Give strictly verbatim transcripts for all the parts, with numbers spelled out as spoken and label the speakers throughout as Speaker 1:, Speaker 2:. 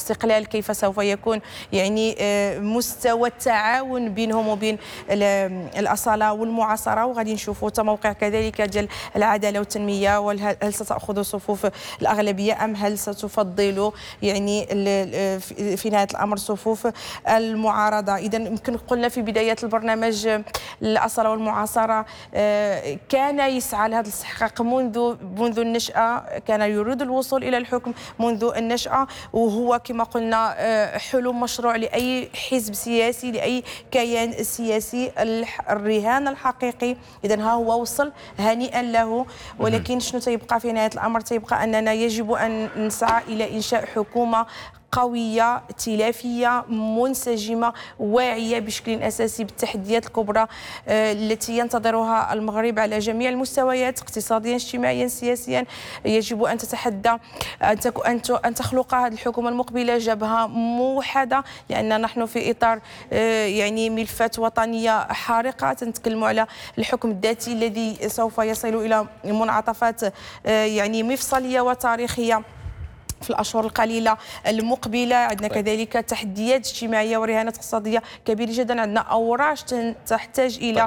Speaker 1: الاستقلال، كيف سوف يكون يعني مستوى التعاون بينهم وبين الأصالة والمعاصرة. وغادي نشوفوا موقع كذلك ديال العدالة والتنمية، وهل ستأخذ صفوف الأغلبية أم هل ستفضل يعني في نهاية الأمر صفوف المعارضة. إذا يمكن قلنا في بداية البرنامج الأصالة والمعاصرة كان يسعى لهذا الاستحقاق منذ منذ النشأة، كان يريد الوصول إلى الحكم منذ النشأة، وهو كما قلنا حلم مشروع لأي حزب سياسي، لأي كيان سياسي، الرهان الحقيقي. إذا ها هو وصل، هنيئا له. ولكن شنو تيبقى في نهاية الأمر؟ تيبقى أننا يجب أن نسعى إلى إنشاء حكومة قوية ائتلافية منسجمة واعية بشكل أساسي بالتحديات الكبرى التي ينتظرها المغرب على جميع المستويات، اقتصاديا اجتماعيا سياسيا. يجب أن تتحدى أن أن تخلق هذه الحكومة المقبلة جبهة موحدة، لأن نحن في إطار يعني ملفات وطنية حارقة. تنتكلموا على الحكم الذاتي الذي سوف يصل إلى منعطفات يعني مفصلية وتاريخية في الأشهر القليلة المقبلة. عندنا طيب. كذلك تحديات اجتماعية ورهانات اقتصادية كبيرة جدا. عندنا أوراش تحتاج إلى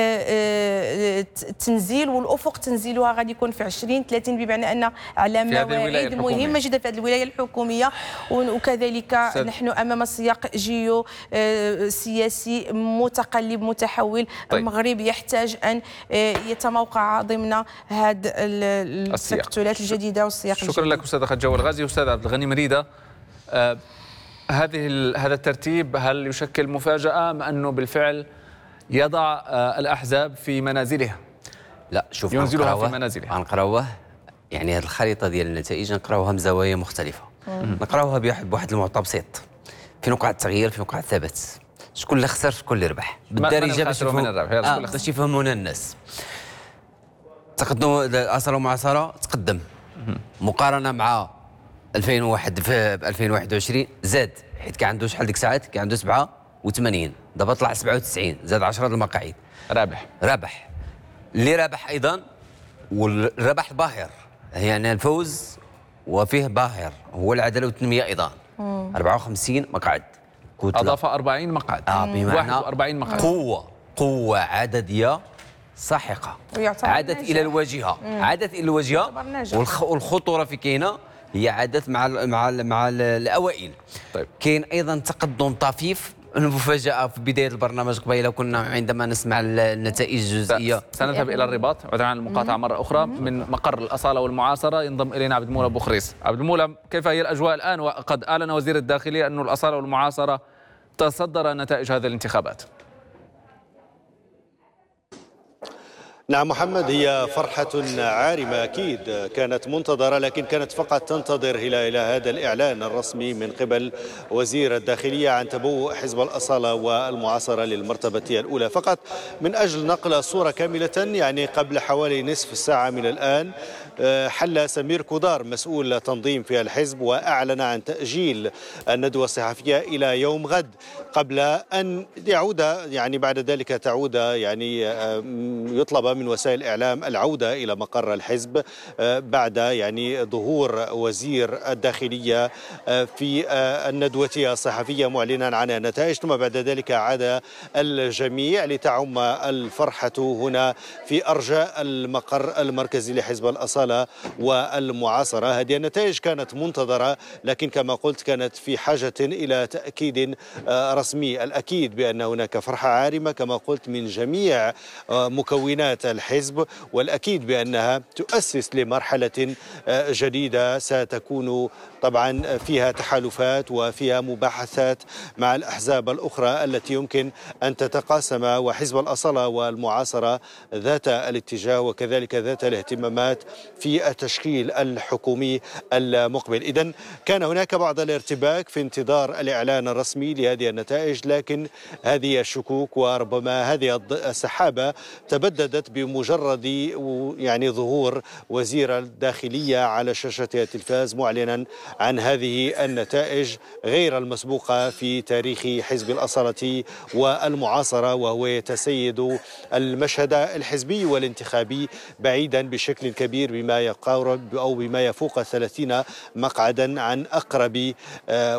Speaker 1: طيب. تنزيل، والأفق تنزيلها غادي يكون في عشرين ثلاثين، بمعنى أن على مواعيد مهمة جدا في هذه الولاية الحكومية. وكذلك سد. نحن أمام سياق جيو سياسي متقلب متحول. طيب. المغرب يحتاج أن يتموقع ضمن هذه التكتلات الجديدة والسياق
Speaker 2: شكرا
Speaker 1: الجديد.
Speaker 2: لك أستاذ خجاوي الغازي. أستاذ عبد الغني مريدة، آه هذه هذا الترتيب هل يشكل مفاجأة أم أنه بالفعل يضع آه الأحزاب في منازلها؟
Speaker 3: لا، شوف،
Speaker 2: ينزلها في منازلها.
Speaker 3: غنقراوه يعني هذه الخريطة ديال النتائج نقراوها من زوايا مختلفة. نقراوها بواحد المعطى بسيط، فين وقع التغيير، فين وقع الثبات، شكون اللي خسر، شكون اللي ربح، بالدارجة باش باش يفهمونا الناس. تقدم الأصالة والمعاصرة تقدم مقارنة مع ألفين وواحد في ألفين وواحد وعشرين زاد، حيت كان عنده شحال ديك الساعات كان عنده سبعة وثمانين، دابا طلع سبعة وتسعين، زاد عشرة المقاعد.
Speaker 2: رابح
Speaker 3: رابح اللي رابح ايضا، والربح باهر، يعني الفوز وفيه باهر هو العداله والتنميه ايضا. أربعة وخمسين مقعد،
Speaker 2: اضاف أربعين مقعد،
Speaker 3: اه بمعنى
Speaker 2: واحد وأربعين مقعد.
Speaker 3: قوه قوه عدديه ساحقه، عادت الى الواجهه، عادت الى الواجهه. والخطوره في كاينه هي عادت مع ال مع ال مع ال الاوائل.
Speaker 2: طيب.
Speaker 3: كاين ايضا تقدم طفيف. المفاجأة في بداية البرنامج قبيله كنا عندما نسمع النتائج الجزئية.
Speaker 2: سنذهب إلى الرباط، عودا عن المقاطعة مرة أخرى. من مقر الأصالة والمعاصرة ينضم إلينا عبد المولى بوخريس. عبد المولى، كيف هي الأجواء الآن؟ وقد أعلن وزير الداخلية أن الأصالة والمعاصرة تصدر نتائج هذه الانتخابات.
Speaker 4: نعم محمد، هي فرحة عارمة أكيد كانت منتظرة، لكن كانت فقط تنتظر إلى إلى هذا الإعلان الرسمي من قبل وزير الداخلية عن تبوء حزب الأصالة والمعاصرة للمرتبة الأولى، فقط من أجل نقل الصورة كاملة. يعني قبل حوالي نصف ساعة من الآن حل سمير كودار مسؤول تنظيم في الحزب وأعلن عن تأجيل الندوة الصحفية إلى يوم غد، قبل أن يعود يعني بعد ذلك تعود يعني يطلب من وسائل الإعلام العودة إلى مقر الحزب بعد يعني ظهور وزير الداخلية في الندوة الصحفية معلنا عن النتائج. ثم بعد ذلك عاد الجميع لتعم الفرحة هنا في أرجاء المقر المركزي لحزب الأصالة والمعاصرة. هذه النتائج كانت منتظرة، لكن كما قلت كانت في حاجة إلى تأكيد رسمي. الأكيد بأن هناك فرحة عارمة كما قلت من جميع مكونات الحزب، والأكيد بأنها تؤسس لمرحلة جديدة ستكون طبعا فيها تحالفات وفيها مباحثات مع الأحزاب الأخرى التي يمكن أن تتقاسم، وحزب الأصالة والمعاصرة ذات الاتجاه وكذلك ذات الاهتمامات في التشكيل الحكومي المقبل. إذن كان هناك بعض الارتباك في انتظار الإعلان الرسمي لهذه النتائج، لكن هذه الشكوك وربما هذه السحابة تبددت بمجرد يعني ظهور وزير الداخلية على شاشة التلفاز معلنا عن هذه النتائج غير المسبوقة في تاريخ حزب الأصالة والمعاصرة، وهو يتسيد المشهد الحزبي والانتخابي بعيدا بشكل كبير بما يقارب أو بما يفوق ثلاثين مقعدا عن أقرب